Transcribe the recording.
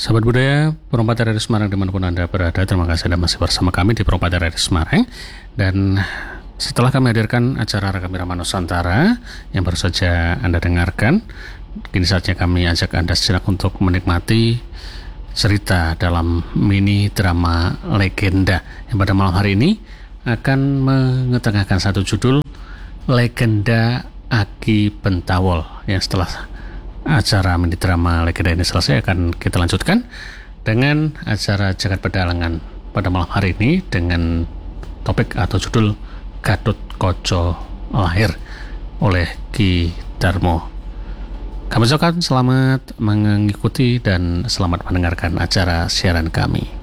Sahabat budaya, Perompak dari Semarang dimanapun Anda berada, terima kasih Anda masih bersama kami di Perompak dari Semarang. Dan setelah kami hadirkan acara Rekam Irama Nusantara yang baru saja Anda dengarkan, kini saatnya kami ajak Anda sejenak untuk menikmati cerita dalam mini drama legenda yang pada malam hari ini akan mengetengahkan satu judul, Legenda Aki Bentawol, yang setelah acara mini drama legenda ini selesai akan kita lanjutkan dengan acara Jagat Pedalangan pada malam hari ini dengan topik atau judul Gatotkaca Lahir oleh Ki Darmo. Kami ucapkan selamat mengikuti dan selamat mendengarkan acara siaran kami.